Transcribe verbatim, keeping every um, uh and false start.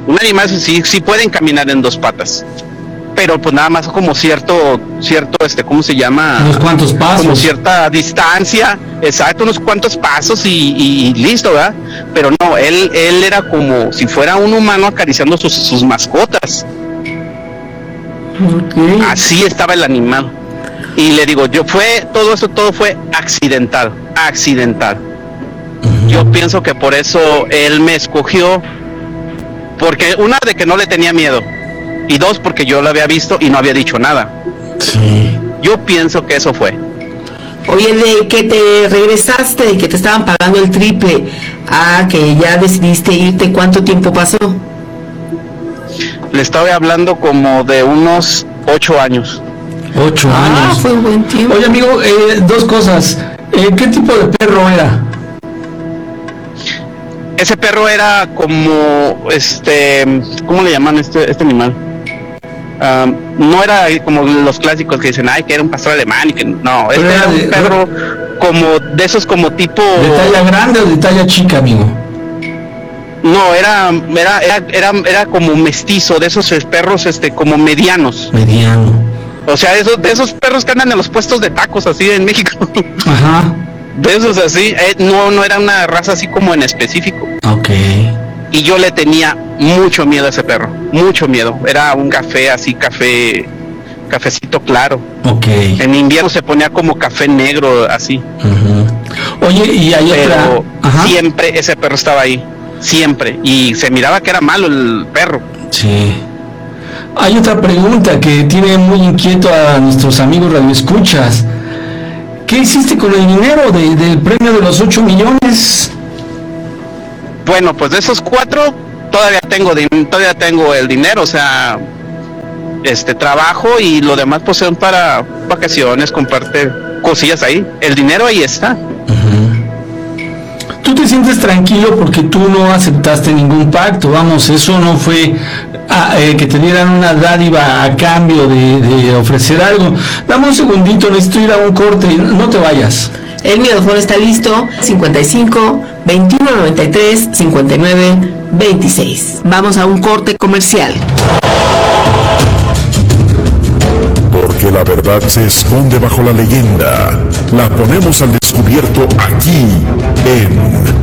Un animal sí, sí pueden caminar en dos patas, pero pues nada más como cierto, cierto, este, ¿cómo se llama? Unos cuantos pasos. Como cierta distancia, exacto, unos cuantos pasos y, y listo, ¿verdad? Pero no, él, él era como si fuera un humano acariciando sus, sus mascotas. Okay. Así estaba el animal. Y le digo, yo fue, todo eso, todo fue accidental, accidental. Uh-huh. Yo pienso que por eso él me escogió, porque una, de que no le tenía miedo, y dos, porque yo lo había visto y no había dicho nada. Sí. Yo pienso que eso fue. Oye, de que te regresaste y que te estaban pagando el triple a que ya decidiste irte, ¿cuánto tiempo pasó? Le estaba hablando como de unos ocho años. Ocho ah, años. Ah, fue un buen tiempo. Oye, amigo, eh, dos cosas. Eh, ¿Qué tipo de perro era? Ese perro era como, este, ¿cómo le llaman este, este animal? Um, no era como los clásicos que dicen, ay, que era un pastor alemán y que no, este era un de, perro como de esos como tipo... ¿De talla grande o de talla chica, amigo? No, era, era, era, era, era como mestizo, de esos perros, este, como medianos. Mediano. O sea, esos, de esos perros que andan en los puestos de tacos así en México. Ajá. De esos así, eh, no, no era una raza así como en específico. Okay. Y yo le tenía mucho miedo a ese perro, mucho miedo. Era un café así, café, cafecito claro. Okay. En invierno se ponía como café negro así. Uh-huh. Oye, y hay Pero otra. Ajá. Siempre ese perro estaba ahí, siempre. Y se miraba que era malo el perro. Sí. Hay otra pregunta que tiene muy inquieto a nuestros amigos radioescuchas. ¿Qué hiciste con el dinero de, del premio de los ocho millones? Bueno, pues de esos cuatro todavía tengo todavía tengo el dinero, o sea, este trabajo y lo demás pues son para vacaciones, comprarte cosillas ahí. El dinero ahí está. Uh-huh. Tú te sientes tranquilo porque tú no aceptaste ningún pacto, vamos, eso no fue a, eh, que te dieran una dádiva a cambio de, de ofrecer algo. Dame un segundito, necesito ir a un corte, no te vayas. El micrófono está listo, cincuenta y cinco, veintiuno noventa y tres, cincuenta y nueve, veintiséis. Vamos a un corte comercial. Porque la verdad se esconde bajo la leyenda. La ponemos al descubierto aquí en